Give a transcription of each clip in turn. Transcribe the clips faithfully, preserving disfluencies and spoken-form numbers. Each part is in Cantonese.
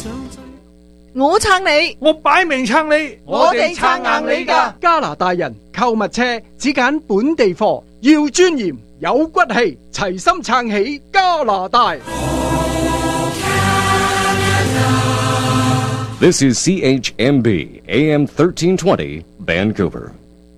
我撐你， 我擺明撐你， 我哋撐硬你㗎。 加拿大人購物車只揀本地貨，要尊嚴有骨氣，齊心撐起加拿大。 This is C H M B A M thirteen twenty Vancouver.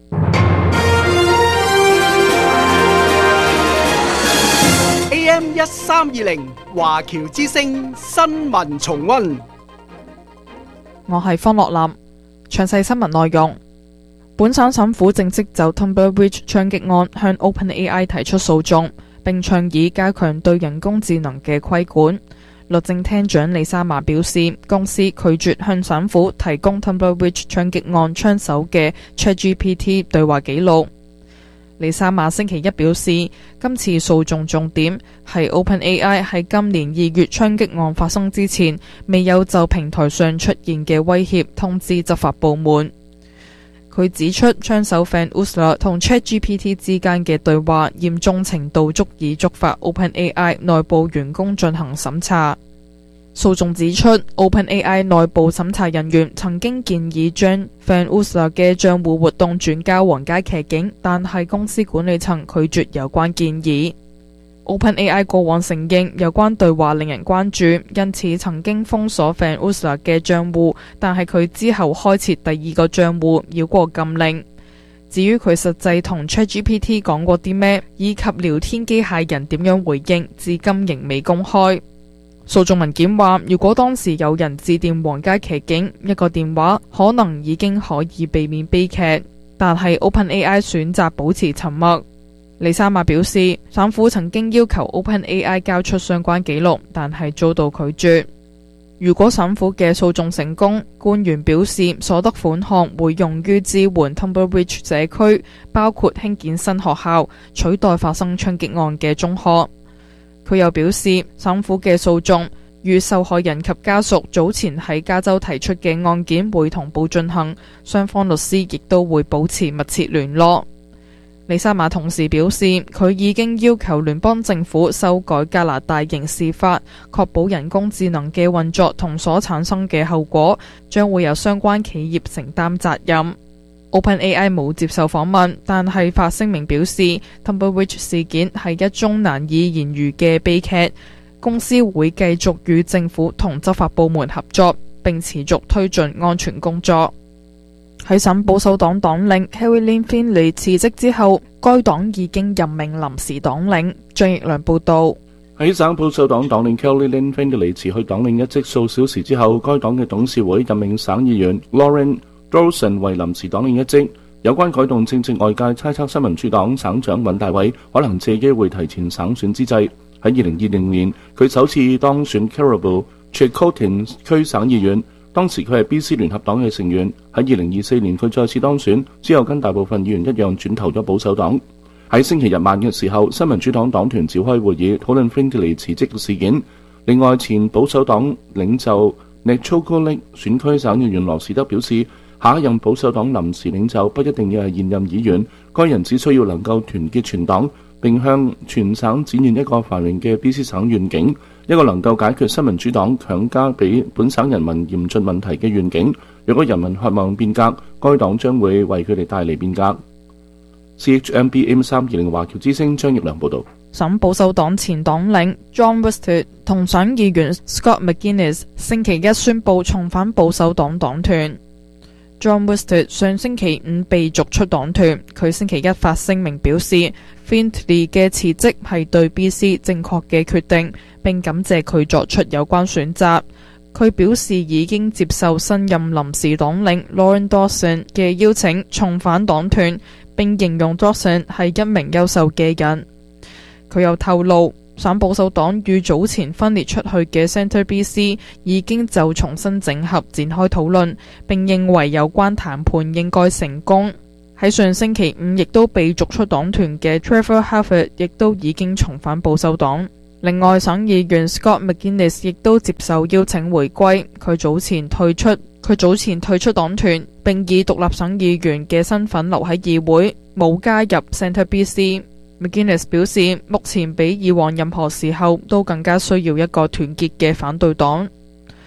A M 一三二零華僑之聲新聞重溫。 我係方樂林，詳細新聞內容。本省省府正式就 Tumbleweed 槍擊案向 OpenAI 提出訴訟，並倡議加強對人工智能嘅規管。律政廳長李莎瑪表示，公司拒絕向省府提供 Tumbleweed 槍擊案槍手嘅 ChatGPT 對話記錄。李莎瑪星期一表示，今次訴訟重點係 OpenAI 喺今年二月槍擊案發生之前，未有就平台上出現嘅威脅通知執法部門。佢指出，槍手 Van Usler 同 ChatGPT 之間嘅對話嚴重程度足以觸發 OpenAI 內部員工進行審查。訴訟指出 ，OpenAI 內部審查人員曾經建議將 Van Usler 嘅賬戶活動轉交皇家騎警，但係公司管理層拒絕有關建議。OpenAI 過往承認有關對話令人關注，因此曾經封鎖 Van Usler 嘅賬戶，但係佢之後開設第二個賬戶，繞過禁令。至於佢實際同 ChatGPT 講過啲咩，以及聊天機械人點樣回應，至今仍未公開。訴訟文件話，如果當時有人致電皇家騎警，一個電話可能已經可以避免悲劇，但係 OpenAI 選擇保持沉默。李莎瑪表示，省府曾經要求 OpenAI 交出相關記錄，但係遭到拒絕。如果省府嘅訴訟成功，官員表示所得款項會用於支援 Tumbleweed 社區，包括興建新學校，取代發生槍擊案嘅中學。佢又表示，省府嘅訴訟與受害人及家屬早前喺加州提出嘅案件會同步進行，雙方律師亦都會保持密切聯絡。李莎瑪同時表示，佢已經要求聯邦政府修改加拿大刑事法，確保人工智能嘅運作同所產生嘅後果將會由相關企業承擔責任。OpenAI 冇接受訪問，但係發聲明表示 Tumbleweed 事件係一宗難以言喻嘅悲劇，公司會繼續與政府同執法部門合作，並持續推進安全工作。喺省保守黨黨領 Caroline Findlay 辭職之後，該黨已經任命臨時黨領。張奕良報導。 喺省保守黨黨領 Caroline Findlay 辭去黨領一職數小時之後，該黨嘅董事會任命省議員 Lauren Dawson 為臨時黨領一職。有關改動正值外界猜測新民主黨省長尹大偉可能借機會提前省選之際，喺二零二零年佢首次當選 Caribou-Chilcotin 區省議員，當時佢係 B C 聯合黨嘅成員。喺二零二四年佢再次當選之後，跟大部分議員一樣轉投咗保守黨。喺星期日晚嘅時候，新民主黨黨團召開會議討論 Findlay 辭職嘅事件。另外，前保守黨領袖 Nechokolik 選區省議員羅士德表示，下一任保守黨臨時領袖不一定要係現任議員，該人只需要能夠團結全黨，並向全省展現一個繁榮嘅 B C 省願景，一個能夠解決新民主黨強加俾本省人民嚴峻問題嘅願景。若果人民渴望變革，該黨將會為佢哋帶嚟變革。C H M B M 三二零華僑之聲張奕良報導。 省保守黨前黨領 John Westwood 同省議員 Scott McGuinness 星期一宣布重返保守黨黨團。John Westwood 上星期五被逐出黨團，佢星期一發聲明表示 Findlay 嘅辭職係對 B C 正確嘅決定，並感謝佢作出有關選擇。佢表示已經接受新任臨時黨領 Lauren Dawson 嘅邀請重返黨團，並形容 Dawson 係一名優秀嘅人。佢又透露，省保守黨與早前分裂出去嘅 Centre B C 已經就重新整合展開討論，並認為有關談判應該成功。喺上星期五亦都被逐出黨團嘅 Trevor Harvard 亦都已經重返保守黨。另外，省議員 Scott McGuinness 亦都接受邀請回歸，佢早前退出佢早前退出黨團，並以獨立省議員嘅身份留喺議會，冇加入 Centre B C。McGuinness 表示，目前比以往任何時候都更加需要一個團結嘅反對黨。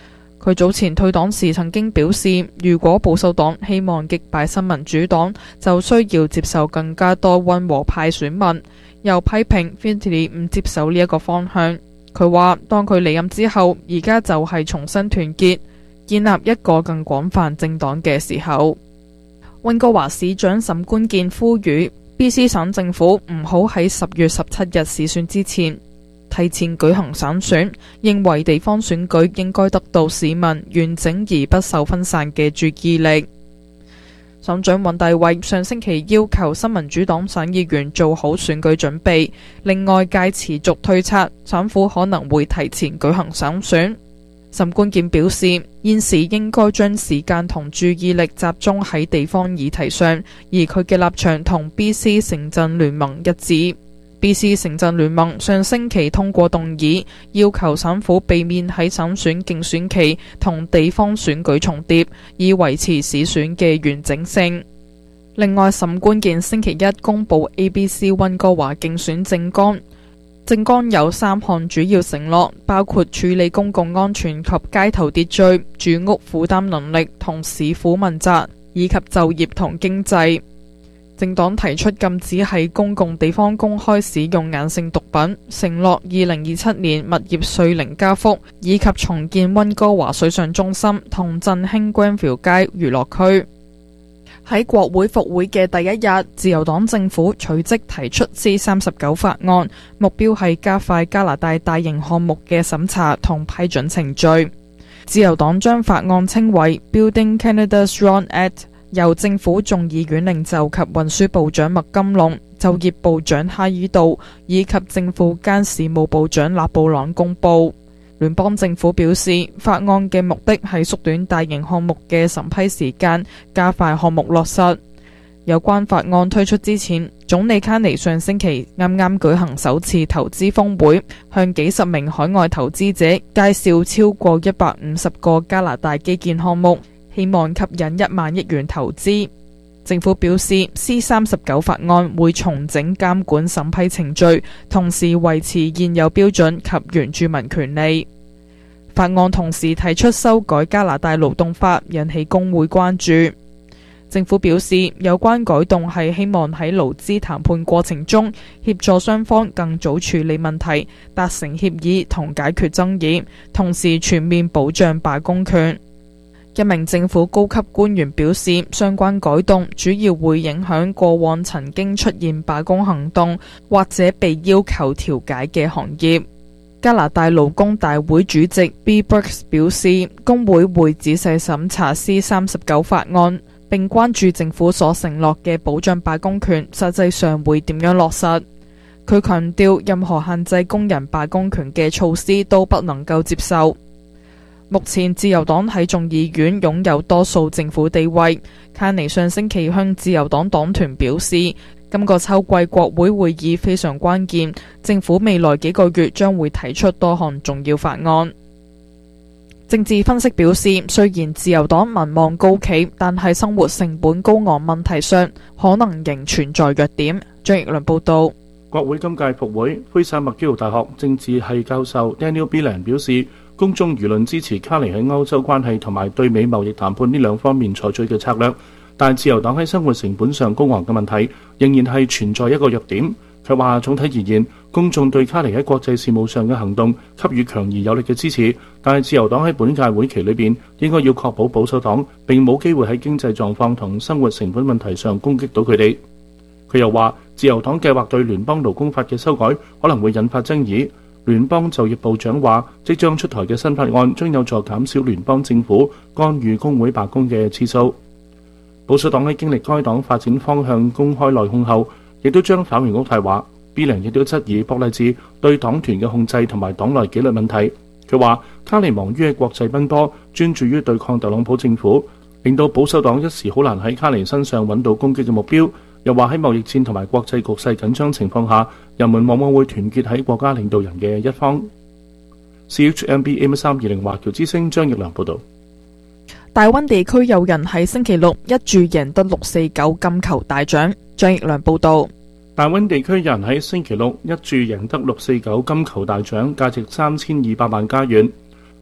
佢早前退黨時曾經表示，如果保守黨希望擊敗新民主黨，就需要接受更加多溫和派選民。又批評 Findlay 唔接受呢一個方向。佢話當佢離任之後，而家就係重新團結，建立一個更廣泛政黨嘅時候。溫哥華市長沈關健呼籲 B C 省政府唔好喺十月十七日市選之前提前舉行省選，認為地方選舉應該得到市民完整而不受分散嘅注意力。省長尹大衛上星期要求新民主黨省議員做好選舉準備，令外界持續推測省府可能會提前舉行省選。沈關健表示，現時應該將時間同注意力集中喺地方議題上，而佢嘅立場同 B C 城鎮聯盟一致。B C 城鎮聯盟上星期通過動議，要求省府避免喺省選競選期同地方選舉重疊，以維持市選嘅完整性。另外，沈關健星期一公布 A B C 溫哥華競選政綱。政綱有三項主要承諾，包括處理公共安全及街頭秩序、住屋負擔能力同市府問責，以及就業同經濟。政黨提出禁止喺公共地方公開使用硬性毒品，承諾二零二七年物業稅零加幅，以及重建溫哥華水上中心同振興 Granville 街娛樂區。喺國會復會嘅第一日，自由黨政府隨即提出 C 三十九法案，目標係加快加拿大大型項目嘅審查同批准程序。自由黨將法案稱為 Building Canada's Road Act， 由政府眾議院領袖及運輸部長麥金龍、就業部長哈爾道以及政府間事務部長勒布朗公佈。聯邦政府表示，法案嘅目的係縮短大型項目嘅審批時間，加快項目落實。有關法案推出之前，總理卡尼上星期啱啱舉行首次投資峰會，向幾十名海外投資者介紹超過一百五十個加拿大基建項目，希望吸引一萬億元投資。政府表示 C 三十九法案會重整監管審批程序，同時維持現有標準及原住民權利。法案同時提出修改加拿大勞動法，引起工會關注。政府表示，有關改動係希望喺勞資談判過程中協助雙方更早處理問題，達成協議同解決爭議，同時全面保障罷工權。一名政府高級官員表示，相關改動主要會影響過往曾經出現罷工行動或者被要求調解嘅行業。加拿大勞工大會主席 B Brooks 表示，工會會仔細審查 C 三十九法案，並關注政府所承諾嘅保障罷工權實際上會點樣落實。佢強調，任何限制工人罷工權嘅措施都不能夠接受。目前自由黨喺眾議院擁有多數政府地位。卡尼上星期向自由黨黨團表示，今個秋季國會會議非常關鍵，政府未來幾個月將會提出多項重要法案。政治分析表示，雖然自由黨民望高企，但係生活成本高昂問題上可能仍存在弱點。張奕良報道。 國會今屆復會，魁省麥基勞大學政治系教授 Daniel Belan 表示，公眾輿論支持卡尼喺歐洲關係同埋對美貿易談判呢兩方面採取嘅策略，但自由黨喺生活成本上高昂嘅問題仍然係存在一個弱點。佢話總體而言，公眾對卡尼喺國際事務上嘅行動給予強而有力嘅支持，但係自由黨喺本屆會期裏邊應該要確保保守黨並冇機會喺經濟狀況同生活成本問題上攻擊到佢哋。佢又話，自由黨計劃對聯邦勞工法嘅修改可能會引發爭議。聯邦就業部長話，即將出台嘅新法案將有助減少聯邦政府干預工會罷工嘅次數。保守黨喺經歷該黨發展方向公開內訌後，亦都將反回屋提話。Belan 亦都質疑博勵治對黨團嘅控制同埋黨內紀律問題。佢話卡尼忙於喺國際奔波，專注於對抗特朗普政府，令到保守黨一時好難喺卡尼身上揾到攻擊嘅目標。又話喺貿易戰同埋國際局勢緊張情況下，人們往往會團結喺國家領導人嘅一方。C H M B M 三二零華僑之聲張奕良報導。 大溫地區有人喺星期六一注贏得六四九金球大獎。張奕良報導。 大溫地區人喺星期六一注贏得六四九金球大獎，價值三千二百萬加元。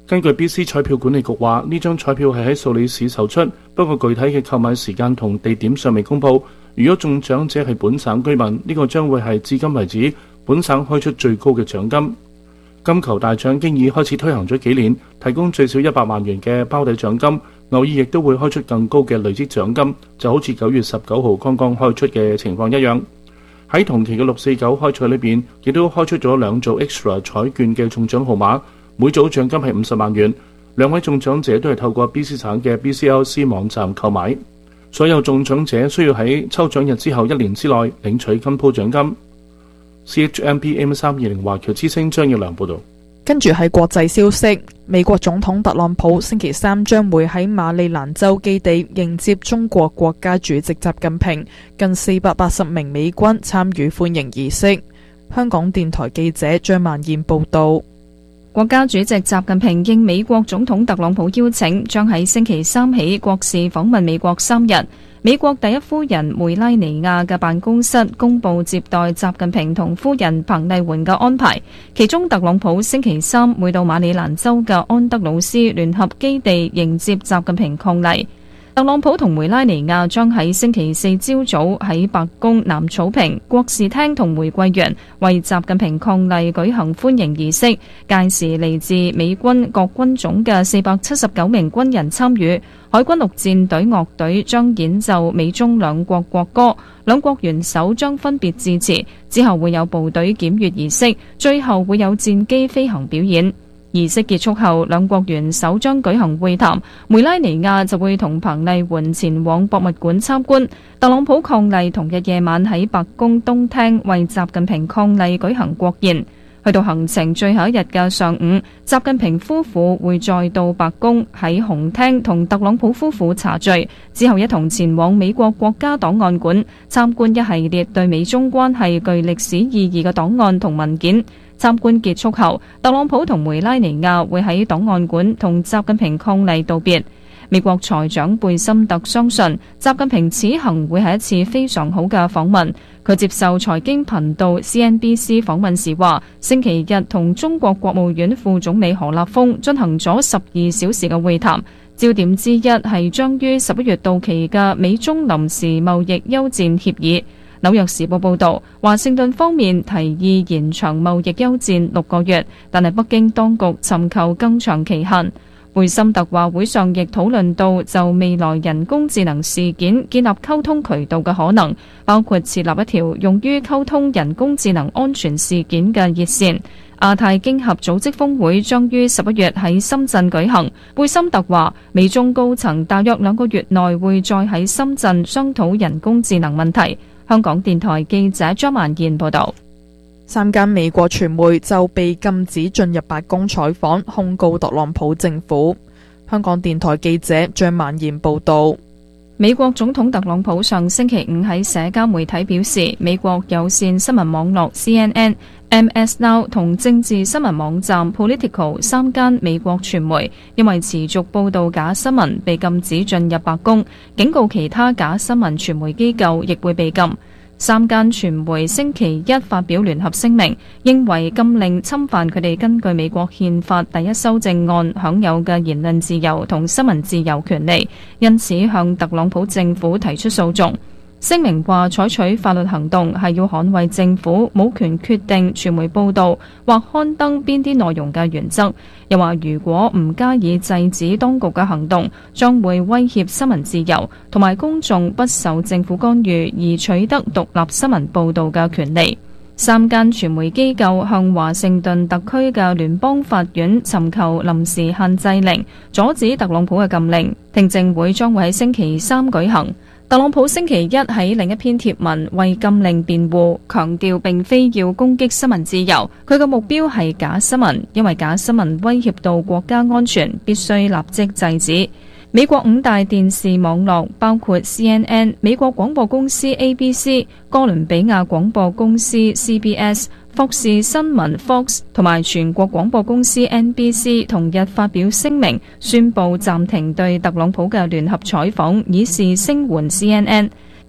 根據 B C 彩票管理局話，呢張彩票係喺素里市售出，不過具體嘅購買時間同地點尚未公佈。如果中獎者係本省居民，呢個將會係至今為止本省開出最高嘅獎金。金球大獎經已開始推行咗幾年，提供最少一百萬元嘅包底獎金，偶爾亦都會開出更高嘅累積獎金，就好似九月十九號剛剛開出嘅情況一樣。喺同期嘅六四九開賽裏邊，亦都開出咗兩組 extra 彩券嘅中獎號碼，每組獎金係五十萬元。兩位中獎者都係透過 B C 省嘅 B C L C 網站購買。所有中獎者需要喺抽獎日之後一年之內領取今鋪獎金。C H M B M 三二零華僑之聲張耀良報道。 跟住係國際消息，美國總統特朗普星期三將會喺馬里蘭州基地迎接中國國家主席習近平，近四百八十名美軍參與歡迎儀式。香港電台記者張曼燕報道。 國家主席習近平應美國總統特朗普邀請，將喺星期三起國事訪問美國三日。美國第一夫人梅拉尼亞嘅辦公室公布接待習近平同夫人彭麗媛嘅安排，其中特朗普星期三會到馬里蘭州嘅安德魯斯聯合基地迎接習近平伉儷。特朗普同梅拉尼亞將喺星期四朝早喺白宮南草坪、國事廳同玫瑰園為習近平伉儷舉行歡迎儀式，屆時嚟自美軍各軍種嘅四百七十九名軍人參與。海軍陸戰隊樂隊將演奏美中兩國國歌，兩國元首將分別致辭，之後會有部隊檢閱儀式，最後會有戰機飛行表演。儀式結束後，兩國元首將舉行會談，梅拉尼亞就會同彭麗媛前往博物館參觀。特朗普伉儷同日夜晚喺白宮東廳為習近平伉儷舉行國宴。去到行程最後一日嘅上午，習近平夫婦會再到白宮喺紅廳同特朗普夫婦茶聚，之後一同前往美國國家檔案館參觀一系列對美中關係具歷史意義嘅檔案同文件。參觀結束後，特朗普同梅拉尼亞會喺檔案館同習近平伉儷道別。美國財長貝森特相信習近平此行會係一次非常好嘅訪問。佢接受財經頻道 C N B C 訪問時話，星期日同中國國務院副總理何立峰進行咗十二小時嘅會談，焦點之一係將於十一月到期嘅美中臨時貿易休戰協議。紐約時報報導，華盛頓方面提議延長貿易休戰六個月，但係北京當局尋求更長期限。貝森特話會上亦討論到就未來人工智能事件建立溝通渠道嘅可能，包括設立一條用於溝通人工智能安全事件嘅熱線。亞太經合組織峰會將於十一月喺深圳舉行。貝森特話，美中高層大約兩個月內會再喺深圳商討人工智能問題。香港電台記者張曼燕報道。 三間美國傳媒就被禁止進入白宮採訪，控告特朗普政府。香港電台記者張曼燕報道。 美國總統特朗普上星期五喺社交媒體表示，美國有線新聞網絡 C N N、M S Now 同政治新聞網站 Politico 三間美國傳媒因為持續報道假新聞被禁止進入白宮，警告其他假新聞傳媒機構亦會被禁。三間傳媒星期一發表聯合聲明，認為禁令侵犯佢哋根據美國憲法第一修正案享有嘅言論自由同新聞自由權利，因此向特朗普政府提出訴訟。聲明話採取法律行動係要捍衛政府冇權決定傳媒報導或刊登邊啲內容嘅原則，又話如果唔加以制止當局嘅行動，將會威脅新聞自由同埋公眾不受政府干預而取得獨立新聞報導嘅權利。三間傳媒機構向華盛頓特區嘅聯邦法院尋求臨時限制令，阻止特朗普嘅禁令。聽證會將會喺星期三舉行。特朗普星期一喺另一篇貼文為禁令辯護，強調並非要攻擊新聞自由，佢嘅目標係假新聞，因為假新聞威脅到國家安全，必須立即制止。美國五大電視網絡包括 C N N、美國廣播公司 A B C、哥倫比亞廣播公司 C B S、福士新聞 Fox 同埋全國廣播公司 N B C 同日發表聲明，宣布暫停對特朗普嘅聯合採訪，以示聲援 C N N。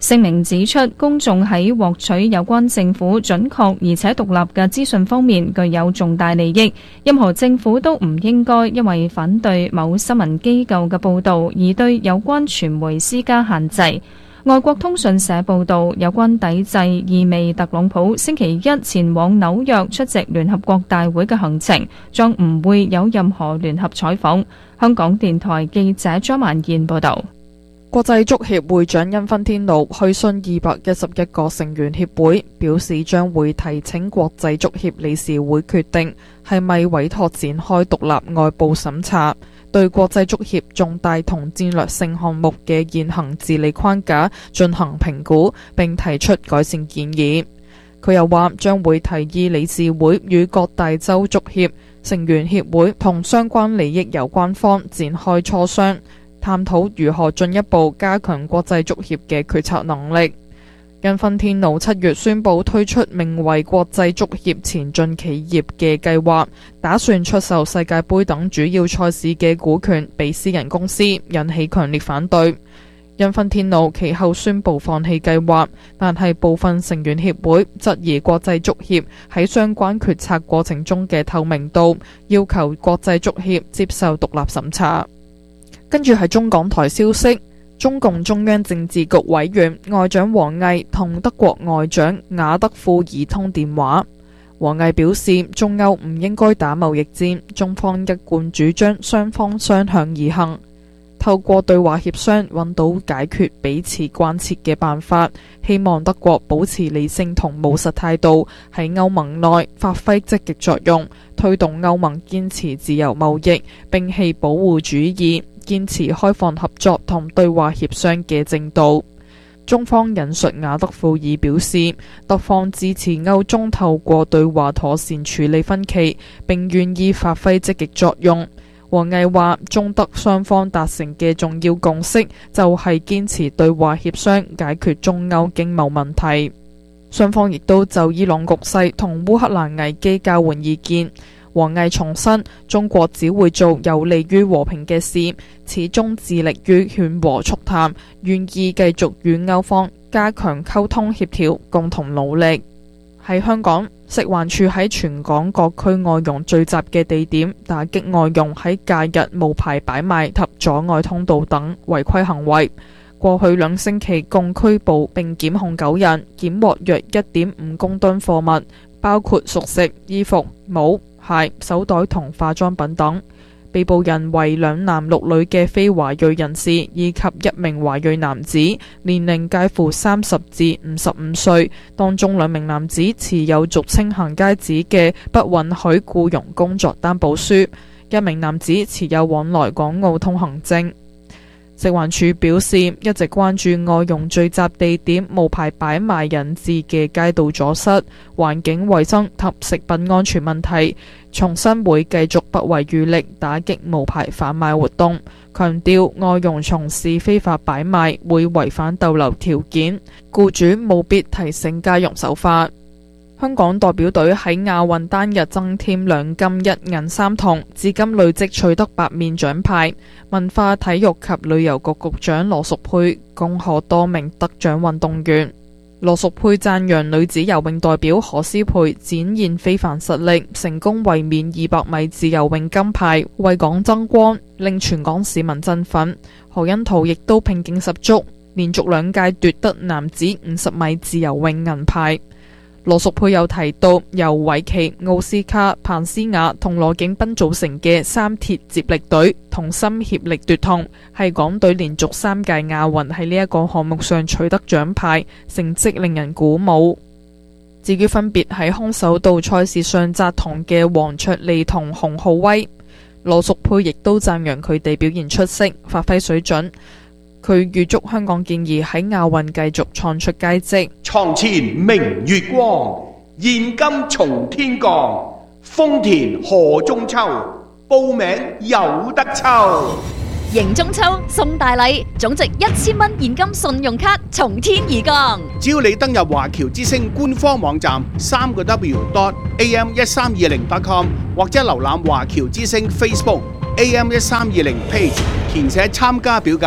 聲明指出，公眾喺獲取有關政府準確而且獨立嘅資訊方面具有重大利益，任何政府都唔應該因為反對某新聞機構嘅報導而對有關傳媒施加限制。外國通訊社報導，有關抵制意味特朗普星期一前往紐約出席聯合國大會嘅行程將唔會有任何聯合採訪。香港電台記者張曼燕報導。 國際足協會長因芬天奴去信二百一十一個成員協會，表示將會提請國際足協理事會決定係咪委託展開獨立外部審查，對國際足協重大同戰略性項目嘅現行治理框架進行評估，並提出改善建議。佢又話將會提議理事會與各大洲足協、成員協會同相關利益有關方展開磋商，探討如何進一步加強國際足協嘅決策能力。因芬天奴七月宣布推出名為國際足協前進企業嘅計劃，打算出售世界盃等主要賽事嘅股權俾私人公司，引起強烈反對。因芬天奴其後宣布放棄計劃，但係部分成員協會質疑國際足協喺相關決策過程中嘅透明度，要求國際足協接受獨立審查。跟住係中港台消息，中共中央政治局委員外長王毅同德國外長雅德富爾通電話。王毅表示，中歐唔應該打貿易戰，中方一貫主張雙方相向而行，透過對話協商揾到解決彼此關切嘅辦法。希望德國保持理性同務實態度，喺歐盟內發揮積極作用，推動歐盟堅持自由貿易，摒棄保護主義，堅持開放合作同對話協商嘅正道。中方引述雅德富爾表示，德方支持歐中透過對話妥善處理分歧，並願意發揮積極作用。王毅話，中德雙方達成嘅重要共識就係堅持對話協商解決中歐經貿問題。雙方亦都就伊朗局勢同烏克蘭危機交換意見。王毅重申，中國只會做有利於和平嘅事，始終致力於勸和促談，願意繼續與歐方加強溝通協調，共同努力。喺香港，食環署喺全港各區外傭聚集嘅地點打擊外傭喺假日無牌擺賣及阻礙通道等違規行為。過去兩星期共拘捕並檢控九人，檢獲約一點五公噸貨物，包括熟食、衣服、帽、鞋、手袋同化妝品等。被捕人為兩男六女嘅非華裔人士，以及一名華裔男子，年齡介乎三十至五十五歲。當中兩名男子持有俗稱行街紙嘅不允許僱傭工作擔保書，一名男子持有往來港澳通行證。食環署表示，一直關注外傭聚集地點無牌擺賣引致嘅街道阻塞、環境衛生及食品安全問題，重申會繼續不遺餘力打擊無牌販賣活動，強調外傭從事非法擺賣會違反逗留條件，僱主務必提醒家傭守法。香港代表隊喺亞運單日增添兩金一銀三銅，至今累積取得八面獎牌。文化體育及旅遊局局長羅淑佩恭賀多名得獎運動員。羅淑佩讚揚女子游泳代表何詩蓓展現非凡實力，成功衛冕二百米自由泳金牌，為港爭光，令全港市民振奮。何甄陶亦都拼勁十足，連續兩屆奪得男子五十米自由泳銀牌。羅淑佩又提到，由韋奇、奧斯卡、彭思雅同羅景斌組成嘅三鐵接力隊同心協力奪銅，係港隊連續三屆亞運喺呢一個項目上取得獎牌，成績令人鼓舞。至於分別喺空手道賽事上摘銅嘅黃卓利同洪浩威，羅淑佩亦都讚揚佢哋表現出色，發揮水準。佢預祝香港健兒喺亞運繼續創出佳績。 床前明月光，現金從天降。豐田賀中秋，報名有得抽。 迎中秋送大禮，總值一千蚊現金信用卡從天而降。 只要你登入華僑之星官方網站三個 W dot A M 一三二零 dot com 或者瀏覽華僑之星 Facebook A M 一三二零 page，填寫參加表格。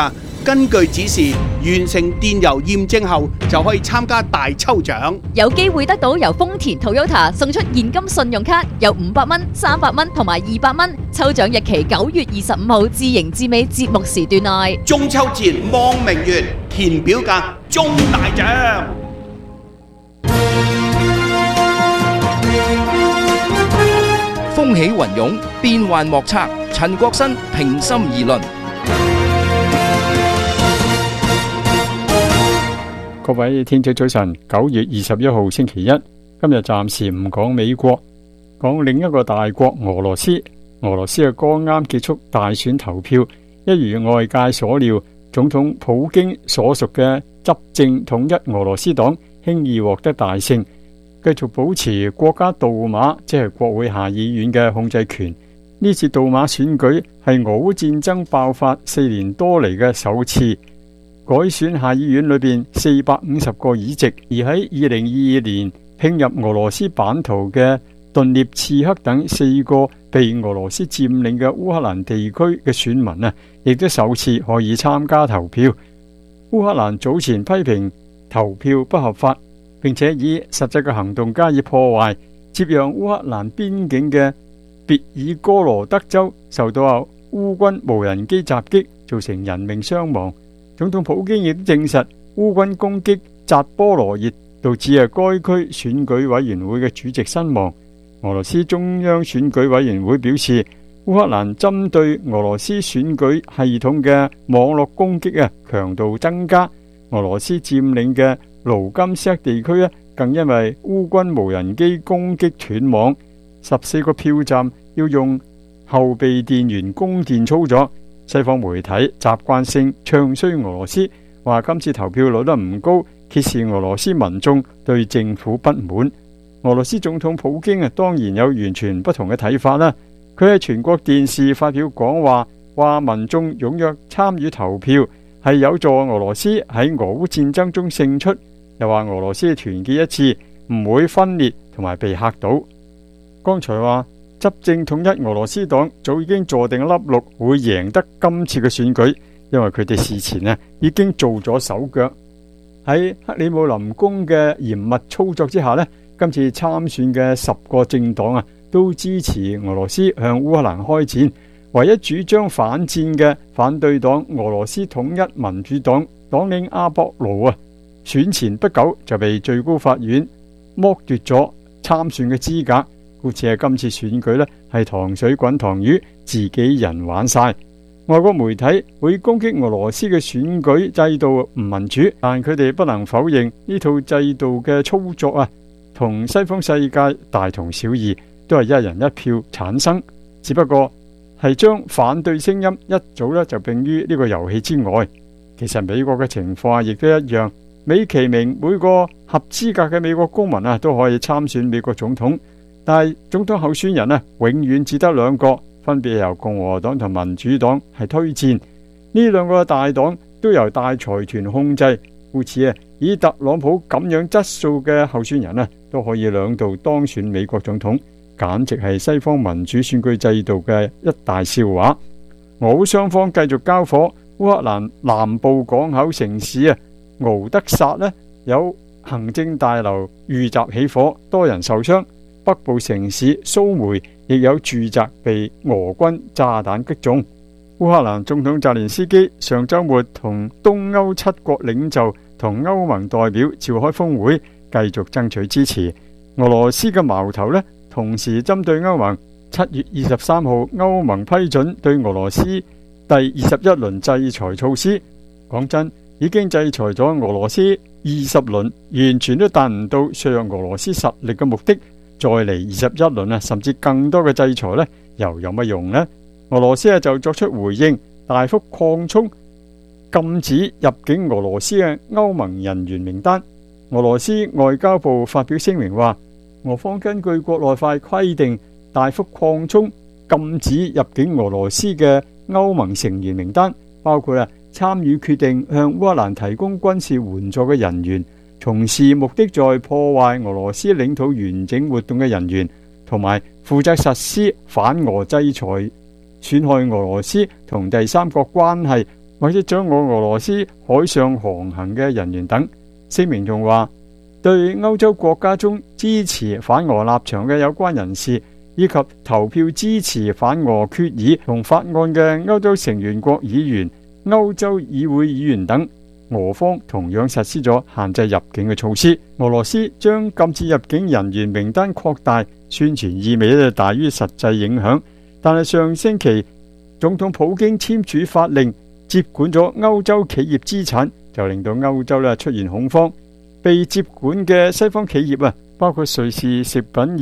根據指示完成電郵驗證後，就可以參加大抽獎， 有機會得到由豐田 Toyota 送出現金信用卡，有五百蚊、三百蚊同埋二百蚊。抽獎日期九月二十五號至迎至尾節目時段內。 中秋節望明月，填表格中大獎。 風起雲湧，變幻莫測。陳國新平心而論。 各位聽眾早晨，九月二十一號星期一，今日暫時唔講美國，講另一個大國俄羅斯。俄羅斯嘅剛啱結束大選投票，一如外界所料，總統普京所屬嘅執政統一俄羅斯黨輕易獲得大勝，繼續保持國家杜馬即係國會下議院嘅控制權。呢次杜馬選舉係俄烏戰爭爆發四年多嚟嘅首次改選下議院裏邊四百五十個議席，而喺二零二二年併入俄羅斯版圖嘅頓涅茨克等四個被俄羅斯佔領嘅烏克蘭地區嘅選民啊，亦都首次可以參加投票。烏克蘭早前批評投票不合法，並且以實際嘅行動加以破壞，接壤烏克蘭邊境嘅別爾哥羅德州受到烏軍無人機襲擊，造成人命傷亡。總統普京亦都證實烏軍攻擊扎波羅熱，導致啊該區選舉委員會嘅主席身亡。俄羅斯中央選舉委員會表示，烏克蘭針對俄羅斯選舉系統嘅網絡攻擊啊強度增加。俄羅斯佔領嘅盧甘斯克地區啊，更因為烏軍無人機攻擊斷網，十四個票站要用後備電源供電操作。西方媒體習慣性唱衰俄羅斯，話今次投票率都唔高，揭示俄羅斯民眾對政府不滿。俄羅斯總統普京啊，當然有完全不同嘅睇法啦。佢喺全國電視發表講話，話民眾踴躍參與投票係有助俄羅斯喺俄烏戰爭中勝出，又話俄羅斯團結一致，唔會分裂同埋被嚇倒。剛才話執政統一俄羅斯黨早已經坐定粒六會贏得今次嘅選舉，因為佢哋事前啊已經做咗手腳。喺克里姆林宮嘅嚴密操作之下呢，今次參選嘅十個政黨啊都支持俄羅斯向烏克蘭開戰，唯一主張反戰嘅反對黨俄羅斯統一民主黨黨領阿博盧啊，選前不久就被最高法院剝奪咗參選嘅資格。故此係今次選舉呢係糖水滾糖魚，自己人玩晒。外國媒體會攻擊俄羅斯嘅選舉制度唔民主，但佢哋不能否認呢套制度嘅操作啊，同西方世界大同小異，都係一人一票產生，只不過係將反對聲音一早呢就並於呢個遊戲之外。其實美國嘅情況亦都一樣，美其名每個合資格嘅美國公民啊都可以參選美國總統。但係總統候選人呢，永遠只得兩個，分別由共和黨同民主黨係推薦。呢兩個大黨都由大財團控制，故此啊，以特朗普咁樣質素嘅候選人呢，都可以兩度當選美國總統，簡直係西方民主選舉制度嘅一大笑話。俄烏雙方繼續交火，烏克蘭南部港口城市啊，敖德薩呢有行政大樓遇襲起火，多人受傷。北部城市蘇梅亦有住宅被俄軍炸彈擊中。烏克蘭總統澤連斯基上周末同東歐七國領袖同歐盟代表召開峰會，繼續爭取支持。俄羅斯嘅矛頭呢，同時針對歐盟。七月二十三號，歐盟批准對俄羅斯第二十一輪制裁措施。講真，已經制裁咗俄羅斯二十輪，完全都達唔到削弱俄羅斯實力嘅目的。再嚟二十一輪啊，甚至更多嘅制裁呢，又有乜用呢？俄羅斯啊就作出回應，大幅擴充禁止入境俄羅斯嘅歐盟人員名單。俄羅斯外交部發表聲明話，俄方根據國內法規定，大幅擴充禁止入境俄羅斯嘅歐盟成員名單，包括啊參與決定向烏克蘭提供軍事援助嘅人員，從事目的在破壞俄羅斯領土完整活動嘅人員，同埋負責實施反俄制裁、損害俄羅斯同第三國關係或者掌握俄羅斯海上航行嘅人員等。聲明仲話，對歐洲國家中支持反俄立場嘅有關人士，以及投票支持反俄決議同法案嘅歐洲成員國議員、歐洲議會議員等，俄方同樣實施咗限制入境嘅措施。俄羅斯將禁止入境人員名單擴大，宣傳意味咧大於實際影響。但係上星期總統普京簽署法令接管咗歐洲企業資產，就令到歐洲咧出現恐慌。被接管嘅西方企業啊，包括瑞士食品